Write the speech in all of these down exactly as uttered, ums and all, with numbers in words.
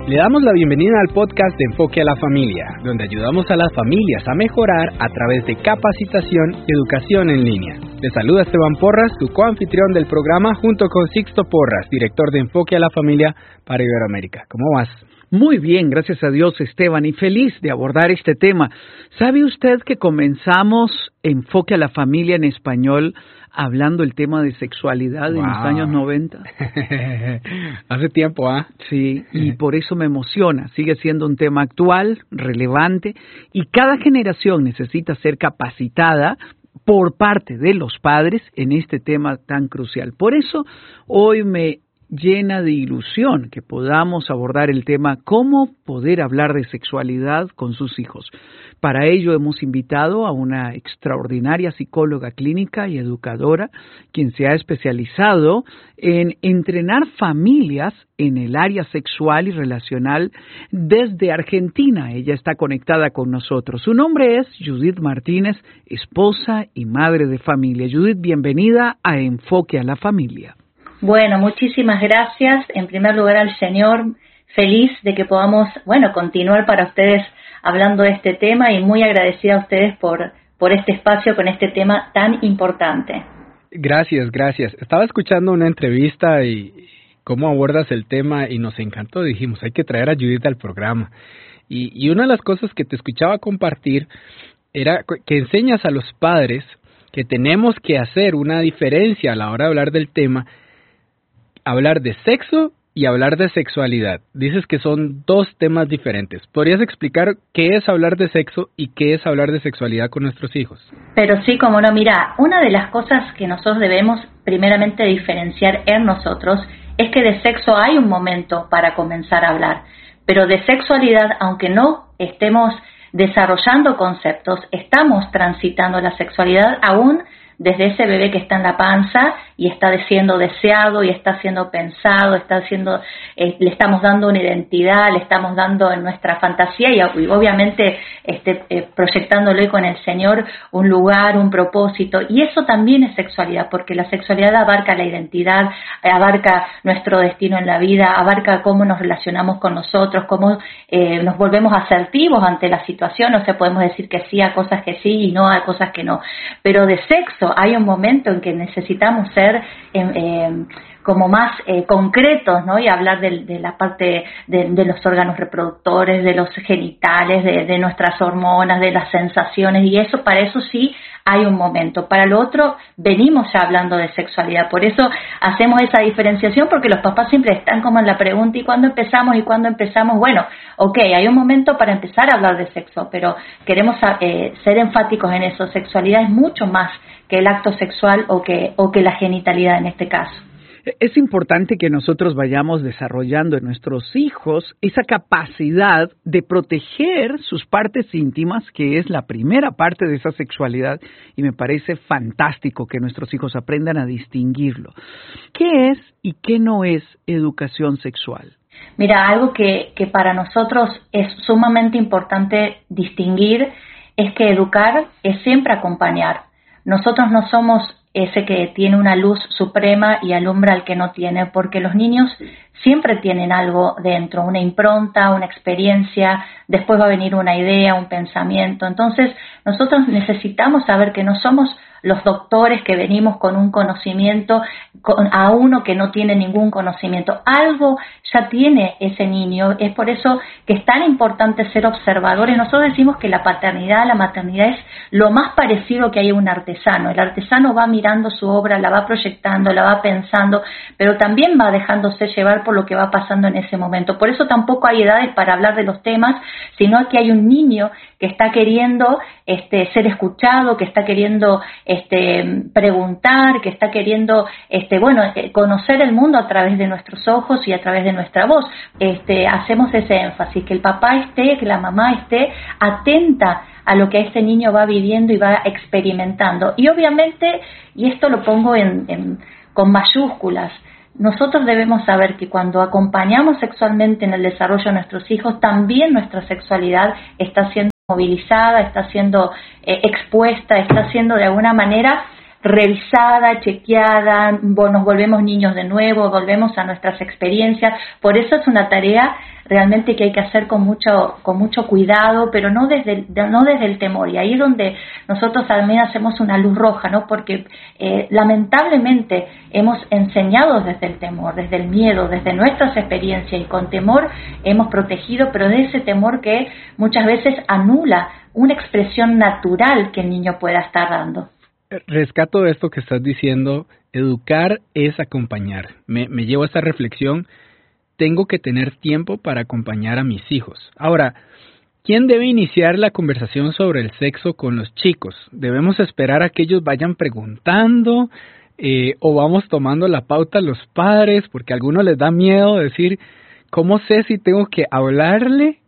Le damos la bienvenida al podcast de Enfoque a la Familia, donde ayudamos a las familias a mejorar a través de capacitación y educación en línea. Les saluda Esteban Porras, su coanfitrión del programa, junto con Sixto Porras, director de Enfoque a la Familia para Iberoamérica. ¿Cómo vas? Muy bien, gracias a Dios, Esteban, y feliz de abordar este tema. ¿Sabe usted que comenzamos Enfoque a la Familia en español hablando el tema de sexualidad wow. en los años noventa? Hace tiempo, ¿ah? ¿eh? Sí, y por eso me emociona. Sigue siendo un tema actual, relevante, y cada generación necesita ser capacitada por parte de los padres en este tema tan crucial. Por eso hoy me llena de ilusión que podamos abordar el tema cómo poder hablar de sexualidad con sus hijos. Para ello hemos invitado a una extraordinaria psicóloga clínica y educadora, quien se ha especializado en entrenar familias en el área sexual y relacional desde Argentina. Ella está conectada con nosotros. Su nombre es Judith Martínez, esposa y madre de familia. Judith, bienvenida a Enfoque a la Familia. Bueno, muchísimas gracias. En primer lugar al Señor, feliz de que podamos, bueno, continuar para ustedes hablando de este tema y muy agradecida a ustedes por, por este espacio con este tema tan importante. Gracias, gracias. Estaba escuchando una entrevista y cómo abordas el tema y nos encantó. Dijimos, hay que traer a Judith al programa. Y, y una de las cosas que te escuchaba compartir era que enseñas a los padres que tenemos que hacer una diferencia a la hora de hablar del tema, hablar de sexo y hablar de sexualidad. Dices que son dos temas diferentes. ¿Podrías explicar qué es hablar de sexo y qué es hablar de sexualidad con nuestros hijos? Pero sí, como no, mira, una de las cosas que nosotros debemos primeramente diferenciar en nosotros es que de sexo hay un momento para comenzar a hablar, pero de sexualidad, aunque no estemos desarrollando conceptos, estamos transitando la sexualidad aún desde ese bebé que está en la panza y está siendo deseado y está siendo pensado, está siendo, eh, le estamos dando una identidad, le estamos dando en nuestra fantasía y, y obviamente este, eh, proyectándole con el Señor un lugar, un propósito, y eso también es sexualidad, porque la sexualidad abarca la identidad, abarca nuestro destino en la vida, abarca cómo nos relacionamos con nosotros, cómo eh, nos volvemos asertivos ante la situación. O sea, podemos decir que sí a cosas que sí y no a cosas que no, pero de sexo hay un momento en que necesitamos ser eh, eh, como más eh, concretos, ¿no? Y hablar de, de la parte de, de los órganos reproductores, de los genitales, de, de nuestras hormonas, de las sensaciones, y eso, para eso sí hay un momento. Para lo otro, venimos ya hablando de sexualidad. Por eso hacemos esa diferenciación, porque los papás siempre están como en la pregunta, ¿y cuándo empezamos? ¿Y cuándo empezamos? Bueno, ok, hay un momento para empezar a hablar de sexo, pero queremos eh, ser enfáticos en eso. Sexualidad es mucho más que el acto sexual o que, o que la genitalidad en este caso. Es importante que nosotros vayamos desarrollando en nuestros hijos esa capacidad de proteger sus partes íntimas, que es la primera parte de esa sexualidad, y me parece fantástico que nuestros hijos aprendan a distinguirlo. ¿Qué es y qué no es educación sexual? Mira, algo que, que para nosotros es sumamente importante distinguir es que educar es siempre acompañar. Nosotros no somos ese que tiene una luz suprema y alumbra al que no tiene, porque los niños siempre tienen algo dentro, una impronta, una experiencia, después va a venir una idea, un pensamiento. Entonces, nosotros necesitamos saber que no somos los doctores que venimos con un conocimiento con, a uno que no tiene ningún conocimiento. Algo ya tiene ese niño. Es por eso que es tan importante ser observadores. Nosotros decimos que la paternidad, la maternidad es lo más parecido que hay a un artesano. El artesano va mirando su obra, la va proyectando, la va pensando, pero también va dejándose llevar por lo que va pasando en ese momento. Por eso tampoco hay edades para hablar de los temas, sino que hay un niño que está queriendo este, ser escuchado, que está queriendo este, preguntar, que está queriendo este, bueno, conocer el mundo a través de nuestros ojos y a través de nuestra voz. Este, hacemos ese énfasis, que el papá esté, que la mamá esté atenta a lo que este niño va viviendo y va experimentando. Y obviamente, y esto lo pongo en, en, con mayúsculas, nosotros debemos saber que cuando acompañamos sexualmente en el desarrollo de nuestros hijos, también nuestra sexualidad está siendo movilizada, está siendo eh, expuesta, está siendo de alguna manera revisada, chequeada, nos volvemos niños de nuevo, volvemos a nuestras experiencias. Por eso es una tarea realmente que hay que hacer con mucho, con mucho cuidado, pero no desde, el, no desde el temor. Y ahí es donde nosotros también hacemos una luz roja, ¿no? Porque eh, lamentablemente hemos enseñado desde el temor, desde el miedo, desde nuestras experiencias, y con temor hemos protegido, pero de ese temor que muchas veces anula una expresión natural que el niño pueda estar dando. Rescato de esto que estás diciendo, educar es acompañar. Me, me llevo a esta reflexión, tengo que tener tiempo para acompañar a mis hijos. Ahora, ¿quién debe iniciar la conversación sobre el sexo con los chicos? ¿Debemos esperar a que ellos vayan preguntando eh, o vamos tomando la pauta los padres? Porque a algunos les da miedo decir, ¿cómo sé si tengo que hablarle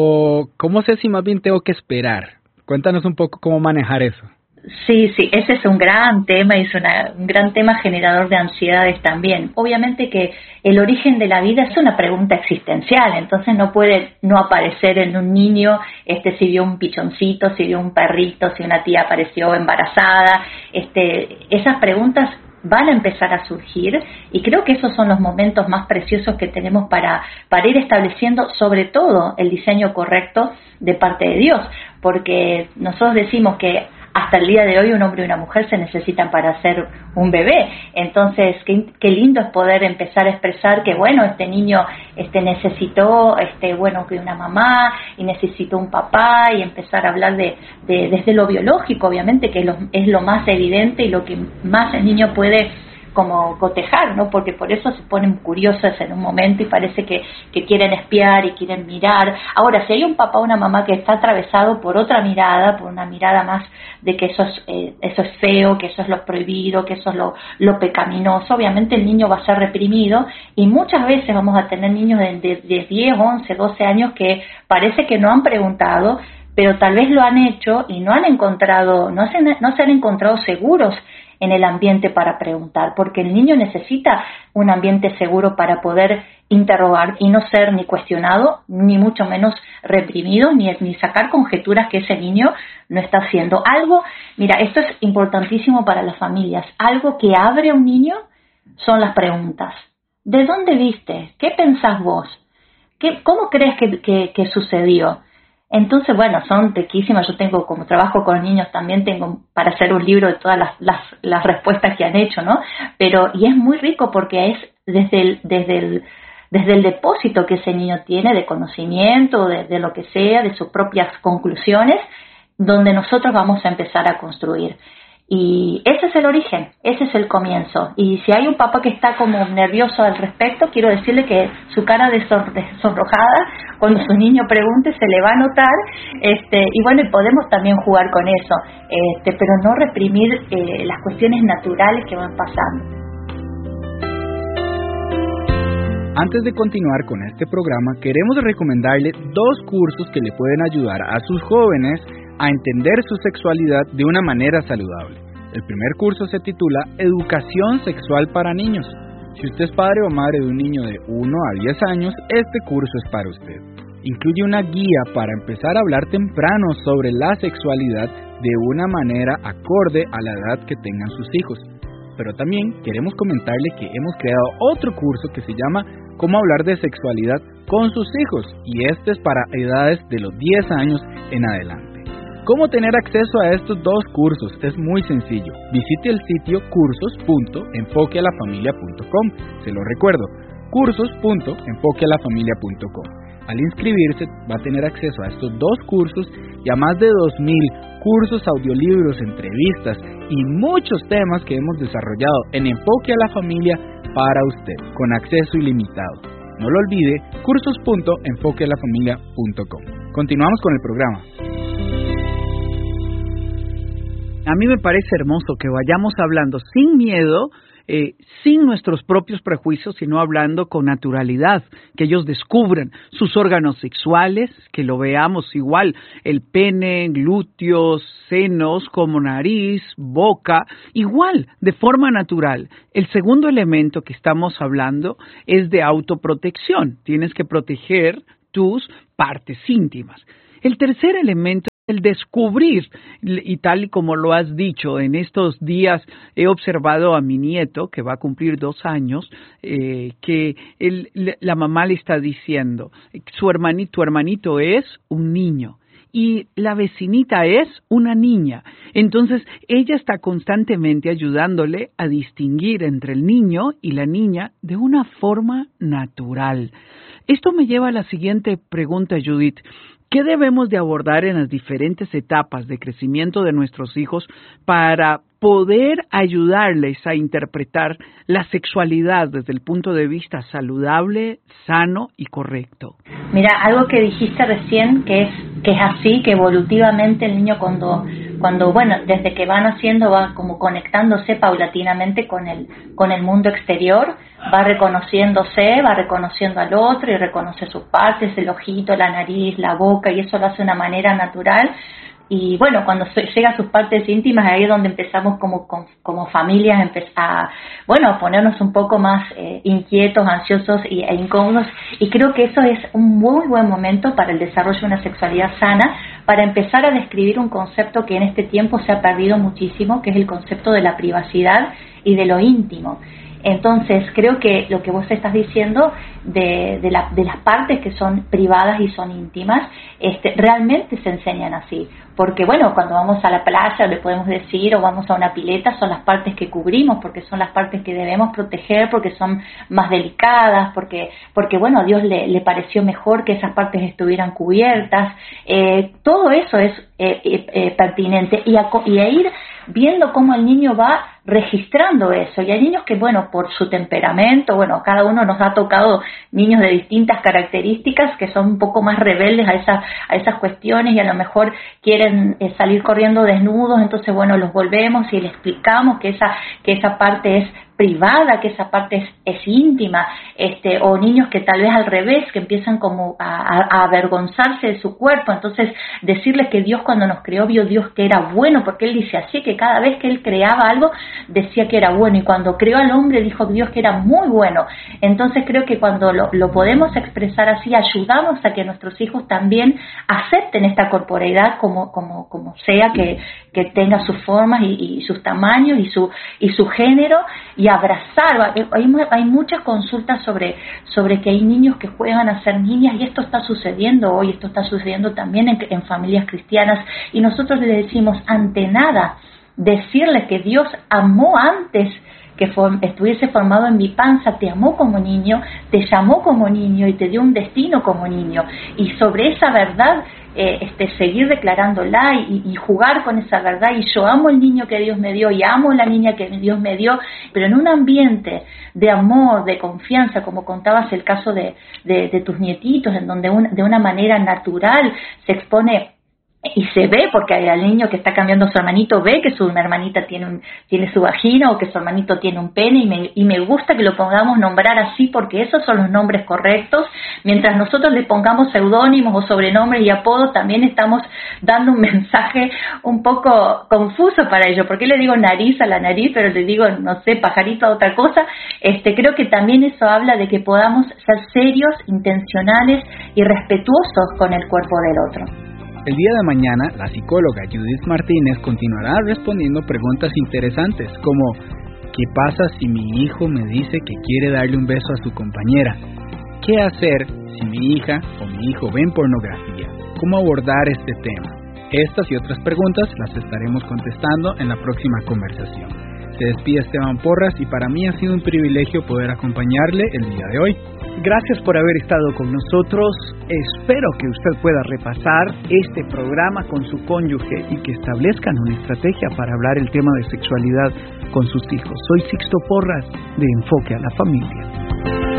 o cómo sé si más bien tengo que esperar? Cuéntanos un poco cómo manejar eso. Sí, sí, ese es un gran tema y es una, un gran tema generador de ansiedades también. Obviamente que el origen de la vida es una pregunta existencial, entonces no puede no aparecer en un niño este si vio un pichoncito, si vio un perrito, si una tía apareció embarazada. Este, esas preguntas van a empezar a surgir y creo que esos son los momentos más preciosos que tenemos para, para ir estableciendo sobre todo el diseño correcto de parte de Dios, porque nosotros decimos que hasta el día de hoy un hombre y una mujer se necesitan para hacer un bebé. Entonces, qué, qué lindo es poder empezar a expresar que, bueno, este niño este, necesitó, este, bueno, que una mamá y necesitó un papá y empezar a hablar de, de desde lo biológico, obviamente, que es lo, es lo más evidente y lo que más el niño puede como cotejar, ¿no? Porque por eso se ponen curiosos en un momento y parece que, que quieren espiar y quieren mirar. Ahora, si hay un papá o una mamá que está atravesado por otra mirada, por una mirada más de que eso es, eh, eso es feo, que eso es lo prohibido, que eso es lo, lo pecaminoso, obviamente el niño va a ser reprimido y muchas veces vamos a tener niños de, de, de diez, once, doce años que parece que no han preguntado, pero tal vez lo han hecho y no han encontrado, no se, no se han encontrado seguros en el ambiente para preguntar, porque el niño necesita un ambiente seguro para poder interrogar y no ser ni cuestionado, ni mucho menos reprimido, ni, ni sacar conjeturas que ese niño no está haciendo. Algo, mira, esto es importantísimo para las familias, algo que abre a un niño son las preguntas. ¿De dónde viste? ¿Qué pensás vos? ¿Qué, ¿Cómo crees que, que, que sucedió? Entonces, bueno, son riquísimas. Yo tengo, como trabajo con niños, también tengo para hacer un libro de todas las, las, las respuestas que han hecho, ¿no? Pero, y es muy rico porque es desde el, desde el, desde el depósito que ese niño tiene de conocimiento, de, de lo que sea, de sus propias conclusiones, donde nosotros vamos a empezar a construir. Y ese es el origen, ese es el comienzo. Y si hay un papá que está como nervioso al respecto, quiero decirle que su cara de, sor, de sonrojada cuando su niño pregunte se le va a notar, este, y bueno, y podemos también jugar con eso, este, pero no reprimir eh, las cuestiones naturales que van pasando. Antes de continuar con este programa, queremos recomendarle dos cursos que le pueden ayudar a sus jóvenes a entender su sexualidad de una manera saludable. El primer curso se titula Educación Sexual para Niños. Si usted es padre o madre de un niño de uno a diez años, este curso es para usted. Incluye una guía para empezar a hablar temprano sobre la sexualidad de una manera acorde a la edad que tengan sus hijos. Pero también queremos comentarle que hemos creado otro curso que se llama Cómo hablar de sexualidad con sus hijos, y este es para edades de los diez años en adelante. ¿Cómo tener acceso a estos dos cursos? Es muy sencillo. Visite el sitio cursos punto enfoque a la familia punto com. Se lo recuerdo, cursos punto enfoque a la familia punto com. Al inscribirse va a tener acceso a estos dos cursos y a más de dos mil cursos, audiolibros, entrevistas y muchos temas que hemos desarrollado en Enfoque a la Familia para usted, con acceso ilimitado. No lo olvide, cursos punto enfoque a la familia punto com. Continuamos con el programa. A mí me parece hermoso que vayamos hablando sin miedo, eh, sin nuestros propios prejuicios, sino hablando con naturalidad, que ellos descubran sus órganos sexuales, que lo veamos igual, el pene, glúteos, senos, como nariz, boca, igual, de forma natural. El segundo elemento que estamos hablando es de autoprotección. Tienes que proteger tus partes íntimas. El tercer elemento el descubrir, y tal y como lo has dicho, en estos días he observado a mi nieto, que va a cumplir dos años, eh, que él, la mamá le está diciendo, su hermanito, tu hermanito es un niño. Y la vecinita es una niña. Entonces, ella está constantemente ayudándole a distinguir entre el niño y la niña de una forma natural. Esto me lleva a la siguiente pregunta, Judith. ¿Qué debemos de abordar en las diferentes etapas de crecimiento de nuestros hijos para poder ayudarles a interpretar la sexualidad desde el punto de vista saludable, sano y correcto? Mira, algo que dijiste recién, que es que es así, que evolutivamente el niño cuando, cuando bueno, desde que va naciendo va como conectándose paulatinamente con el, con el mundo exterior, va reconociéndose, va reconociendo al otro y reconoce sus partes, el ojito, la nariz, la boca, y eso lo hace de una manera natural. Y bueno, cuando llega a sus partes íntimas, ahí es donde empezamos como como familias a, bueno, a ponernos un poco más eh, inquietos, ansiosos y, e incómodos. Y creo que eso es un muy buen momento para el desarrollo de una sexualidad sana, para empezar a describir un concepto que en este tiempo se ha perdido muchísimo, que es el concepto de la privacidad y de lo íntimo. Entonces, creo que lo que vos estás diciendo de, de, la, de las partes que son privadas y son íntimas, este, realmente se enseñan así. Porque, bueno, cuando vamos a la playa, le podemos decir, o vamos a una pileta, son las partes que cubrimos, porque son las partes que debemos proteger, porque son más delicadas, porque, porque bueno, a Dios le, le pareció mejor que esas partes estuvieran cubiertas. Eh, todo eso es eh, eh, pertinente. Y a, y a ir viendo cómo el niño va registrando eso. Y hay niños que, bueno, por su temperamento, bueno, cada uno nos ha tocado niños de distintas características que son un poco más rebeldes a esas, a esas cuestiones y a lo mejor quieren eh, salir corriendo desnudos, entonces, bueno, los volvemos y les explicamos que esa, que esa parte es privada, que esa parte es, es íntima, este, o niños que tal vez al revés, que empiezan como a, a, a avergonzarse de su cuerpo. Entonces, decirles que Dios cuando nos creó vio Dios que era bueno, porque Él dice así, que cada vez que Él creaba algo, decía que era bueno, y cuando creó al hombre dijo Dios que era muy bueno. Entonces creo que cuando lo, lo podemos expresar así, ayudamos a que nuestros hijos también acepten esta corporeidad como, como, como sea, que, que tenga sus formas y, y sus tamaños y su, y su género, y abrazar. Hay, hay muchas consultas sobre, sobre que hay niños que juegan a ser niñas, y esto está sucediendo hoy, esto está sucediendo también en, en familias cristianas, y nosotros le decimos, ante nada, decirle que Dios amó antes que for, estuviese formado en mi panza, te amó como niño, te llamó como niño y te dio un destino como niño. Y sobre esa verdad, eh, este, seguir declarándola y, y jugar con esa verdad. Y yo amo el niño que Dios me dio y amo la niña que Dios me dio, pero en un ambiente de amor, de confianza, como contabas el caso de, de, de tus nietitos, en donde un, de una manera natural se expone. Y se ve, porque al niño que está cambiando su hermanito ve que su hermanita tiene un, tiene su vagina, o que su hermanito tiene un pene, y me, y me gusta que lo pongamos nombrar así, porque esos son los nombres correctos. Mientras nosotros le pongamos seudónimos o sobrenombres y apodos, también estamos dando un mensaje un poco confuso para ellos. ¿Por qué le digo nariz a la nariz, pero le digo, no sé, pajarito a otra cosa? Este, creo que también eso habla de que podamos ser serios, intencionales y respetuosos con el cuerpo del otro. El día de mañana, la psicóloga Judith Martínez continuará respondiendo preguntas interesantes como ¿qué pasa si mi hijo me dice que quiere darle un beso a su compañera? ¿Qué hacer si mi hija o mi hijo ven pornografía? ¿Cómo abordar este tema? Estas y otras preguntas las estaremos contestando en la próxima conversación. Se despide Esteban Porras, y para mí ha sido un privilegio poder acompañarle el día de hoy. Gracias por haber estado con nosotros. Espero que usted pueda repasar este programa con su cónyuge y que establezcan una estrategia para hablar el tema de sexualidad con sus hijos. Soy Sixto Porras, de Enfoque a la Familia.